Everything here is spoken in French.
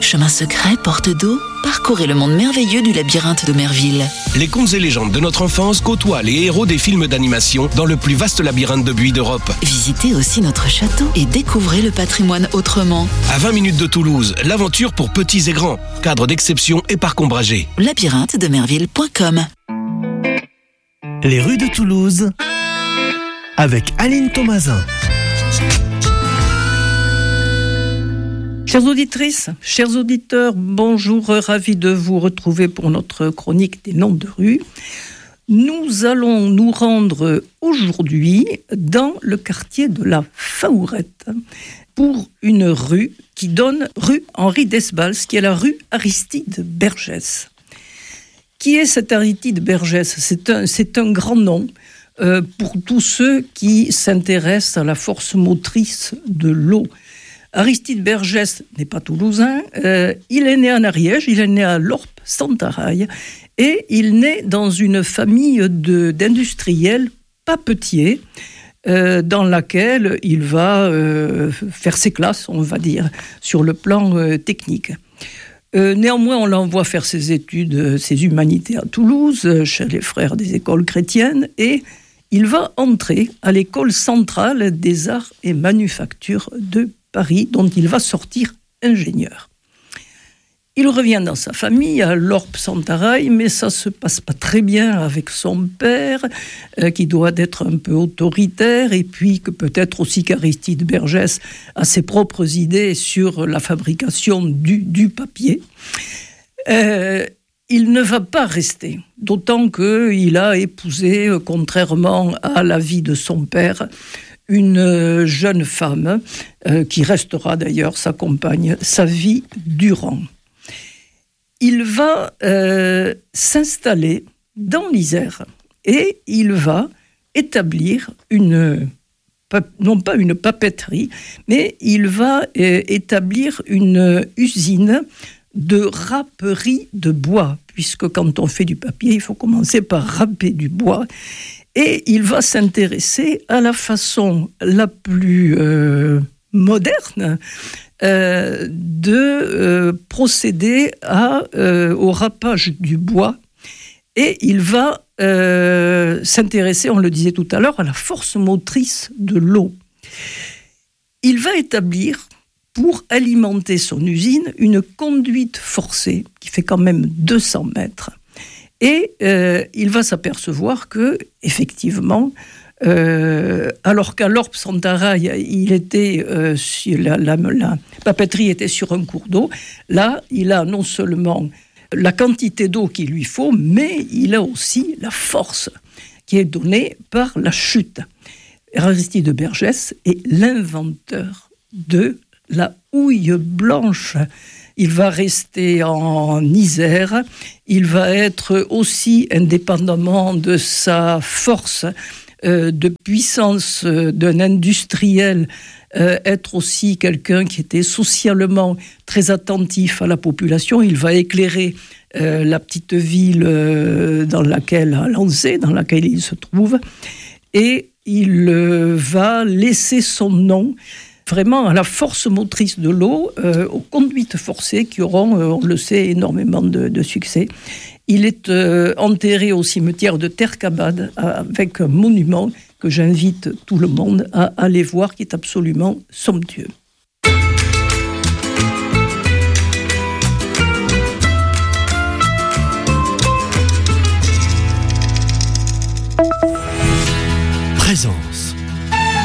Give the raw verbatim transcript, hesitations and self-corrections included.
chemin secret, porte d'eau, parcourez le monde merveilleux du labyrinthe d'Omerville. Les contes et légendes de notre enfance côtoient les héros des films d'animation dans le plus vaste labyrinthe de buis d'Europe. Visitez aussi notre château et découvrez le patrimoine autrement. À vingt minutes de Toulouse, l'aventure pour petits et grands. Cadre d'exception et parc ombragé. labyrinthe de merville point com. Les rues de Toulouse avec Aline Thomasin. Chères auditrices, chers auditeurs, bonjour, ravi de vous retrouver pour notre chronique des noms de rues. Nous allons nous rendre aujourd'hui dans le quartier de la Faourette pour une rue qui donne rue Henri Desbals, qui est la rue Aristide Bergès. Qui est cet Aristide Bergès ? C'est un, c'est un grand nom euh, pour tous ceux qui s'intéressent à la force motrice de l'eau. Aristide Bergès n'est pas toulousain, euh, il est né en Ariège, il est né à Lorp-Sentaraille et il naît dans une famille de, d'industriels papetiers euh, dans laquelle il va euh, faire ses classes, on va dire, sur le plan euh, technique. Euh, néanmoins, on l'envoie faire ses études, ses humanités à Toulouse, chez les frères des écoles chrétiennes, et il va entrer à l'école centrale des arts et manufactures de Paris, dont il va sortir ingénieur. Il revient dans sa famille à Lorp-Sentaraille, mais ça ne se passe pas très bien avec son père, euh, qui doit être un peu autoritaire, et puis que peut-être aussi qu'Aristide Bergès a ses propres idées sur la fabrication du, du papier. Euh, il ne va pas rester, d'autant qu'il a épousé, contrairement à l'avis de son père, une jeune femme euh, qui restera d'ailleurs sa compagne, sa vie durant. Il va euh, s'installer dans l'Isère et il va établir une, non pas une papeterie, mais il va euh, établir une usine de râperie de bois, puisque quand on fait du papier, il faut commencer par râper du bois. Et il va s'intéresser à la façon la plus euh, moderne euh, de euh, procéder à, euh, au râpage du bois. Et il va euh, s'intéresser, on le disait tout à l'heure, à la force motrice de l'eau. Il va établir, pour alimenter son usine, une conduite forcée qui fait quand même deux cents mètres. Et euh, il va s'apercevoir que, effectivement, euh, alors qu'à Lorp-Sentaraille, il était euh, sur la, la, la papeterie était sur un cours d'eau, là, il a non seulement la quantité d'eau qu'il lui faut, mais il a aussi la force qui est donnée par la chute. Aristide Bergès est l'inventeur de la houille blanche. Il va rester en Isère, il va être aussi, indépendamment de sa force euh, de puissance euh, d'un industriel, euh, être aussi quelqu'un qui était socialement très attentif à la population. Il va éclairer euh, la petite ville euh, dans laquelle, à Lancé, dans laquelle il se trouve, et il euh, va laisser son nom vraiment à la force motrice de l'eau, euh, aux conduites forcées qui auront, euh, on le sait, énormément de, de succès. Il est euh, enterré au cimetière de Terre-Cabade avec un monument que j'invite tout le monde à aller voir, qui est absolument somptueux. Présent.